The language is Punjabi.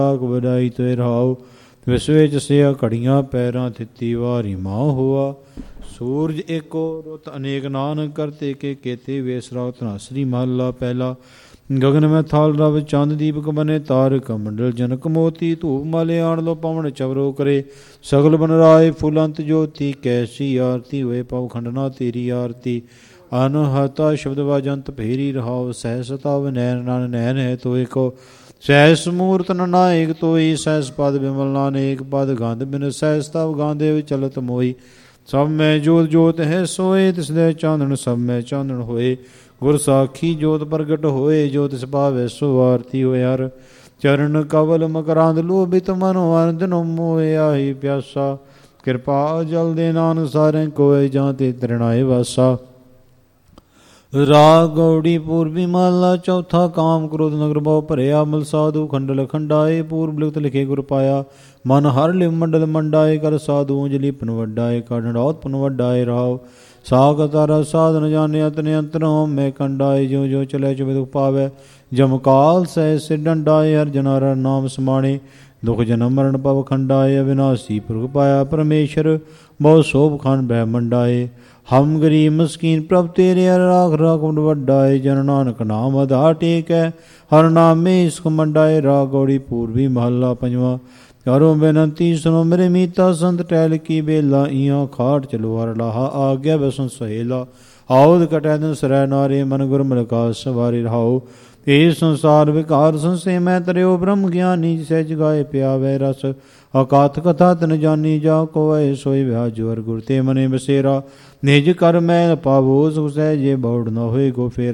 ਵਡਾਈ ਤੋਇ ਰਹਾਉ। ਵਿਸਵੇ ਚਸਿਆ ਘੜੀਆਂ ਪੈਰਾਂ ਥਿੱਤੀ ਵਾਰੀ ਮਾਂ ਹੋਆ। ਸੂਰਜ ਏਕੋ ਰੁੱਤ ਅਨੇਕ ਨਾਨਕ ਕਰਤੇ ਕੇ ਕੇਤੇ ਵੇਸਰਾ ਧਨਾਸਰੀ ਮਹੱਲਾ ਪਹਿਲਾ। ਗਗਨ ਮੈਂ ਥਾਲ ਰਵ ਚੰਦ ਦੀਪਕ ਬਨੇ ਤਾਰਕ ਮੰਡਲ ਜਨਕ ਮੋਤੀ ਧੂਪ ਮਾਲੇ ਆਣ ਲੋ ਪਵਨ ਚਵਰੋ ਕਰੇ ਸਗਲ ਬਨ ਰਾਏ ਫੁਲੰਤ ਜੋਤੀ ਕੈਸੀ ਆਰਤੀ ਹੋਏ ਪਵ ਖੰਡਨਾ ਤੇਰੀ ਆਰਤੀ। ਅਨਹਤਾ ਸ਼ਬਦ ਵਾਜੰਤ ਭੇਰੀ ਰਹਾਉ ਸਹਿਸਤਾ ਨੈਨ ਨਨ ਨੈਨ ਹੈ ਤੋਏ ਕੋ ਸਹਿਸ ਮੂਰਤ ਨਾਇਕ ਤੋਈ ਸਹਿਸ ਪਦ ਬਿਮਲ ਨਾਨਕ ਪਦ ਗੰਧ ਬਿਨ ਸਹਿਸਤਾ ਗਾਂਦੇ ਵਿੱਚ ਚਲਤ ਮੋਈ। ਸਭ ਮੈਂ ਜੋਤ ਜੋਤ ਹੈ ਸੋਏ ਤਿਸਦੇ ਚਾਨਣ ਸਭ ਮੈਂ ਚਾਨਣ ਹੋਏ ਗੁਰ ਸਾਖੀ ਜੋਤ ਪ੍ਰਗਟ ਹੋਏ ਜੋ ਤਿਸ ਭਾਵੈ ਸੋ ਆਰਤੀ ਹੋਏ ਹਰ ਚਰਨ ਕਵਲ ਮਕਰਾਂਦ ਲੋਭਿਤ ਮਨੋ ਅਨੰਦਨ ਮੋਏ ਆਹੀ ਪਿਆਸਾ ਕਿਰਪਾ ਜਲ ਦੇ ਨਾਨਕ ਸਾਰੇ ਕੋਏ ਜਾਂ ਤੇ ਤਰਣਾਏ ਵਾਸਾ। ਰਾਗ ਗੌੜੀ ਪੂਰਬੀ ਮਹਲਾ ਚੌਥਾ। ਕਾਮ ਕ੍ਰੋਧ ਨਗਰ ਬਹੁ ਭਰਿਆ ਮਲ ਸਾਧੂ ਖੰਡਲ ਖੰਡਾਏ ਪੂਰਬ ਲਿਖਤ ਲਿਖੇ ਗੁਰ ਪਾਇਆ ਮਨ ਹਰ ਲਿਵ ਮੰਡਲ ਮੰਡਾਏ ਕਰ ਸਾਧੂ ਅੰਜਲੀ ਪਨ ਵੱਡਾਏ ਕਰ ਡੰਡੌਤ ਪਨ ਵੱਡਾਏ ਰਾਉ ਸਾਗ ਤਾਰਾ ਸਾਧਨ ਜਾਣਿਆ ਤਨੇ ਅੰਤਰੋਂ ਮੈਂ ਕੰਡਾਏ ਜਿਉ ਜਿਉ ਚਲੇ ਚੁਬੇ ਦੁਖ ਪਾਵੈ ਜਮਕਾਲ ਸਹਿ ਸਿ ਡੰਡਾਏ ਹਰ ਜਨਾਰ ਨਾਮ ਸਮਾਣੇ ਦੁਖ ਜਨਮ ਮਰਨ ਪਵ ਖੰਡਾਏ ਅਵਿਨਾਸੀ ਪੁਰਖ ਪਾਇਆ ਪਰਮੇਸ਼ਰ ਬਹੁ ਸੋਭ ਖਾਨ ਬਹਿ ਮੰਡਾਏ। ਹਮ ਗਰੀਬ ਮਸਕੀਨ ਪ੍ਰਭ ਤੇਰੇ ਰਾਖ ਰਾਖੁੰਡ ਵੱਡਾਏ ਜਨ ਨਾਨਕ ਨਾਮ ਆਧਾਰ ਟੇਕ ਹੈ ਹਰ ਨਾਮੇ ਇਸਕ ਮੰਡਾਏ। ਰਾਗ ਗੌੜੀ ਪੂਰਬੀ ਮਹੱਲਾ ਪੰਜਵਾਂ। ਕਰੋ ਬੇਨਤੀ ਸੁਣੋ ਮੇਰੇ ਮੀਤਾ ਸੰਤ ਟਹਿਲ ਕੀ ਬੇਲਾ ਇਆਂ ਖਾਟ ਚਲੋ ਹਰ ਲਾਹਾ ਆ ਗਿਆ ਬਸਨ ਸਹੇਲਾ ਆਉਦ ਕਟੈ ਦਿਨ ਸਰੈ ਨਾਰੇ ਮਨ ਗੁਰ ਮਲਕਾ ਸਵਾਰੇ ਰਹਾਉ। ਇਹ ਸੰਸਾਰ ਵਿਕਾਰ ਸੰਸੇ ਮੈਂ ਤਰਿਓ ਬ੍ਰਹਮ ਗਿਆਨੀ ਸਹਿਜ ਗਾਏ ਪਿਆਵੈ ਰਸ ਅਕਾਥ ਕਥਾ ਤਨ ਜਾਨੀ ਜਾ ਕੋਇ ਸੋਈ ਵਿਆਜ ਵਰ ਗੁਰ ਤੇ ਮਨੇ ਬਸੇਰਾ ਨਿਜ ਕਰ ਮੈਂ ਪਾਵੋ ਸੁਖ ਸਹਿਜੇ ਬੌੜ ਨ ਹੋਏ ਗੋ ਫੇਰ।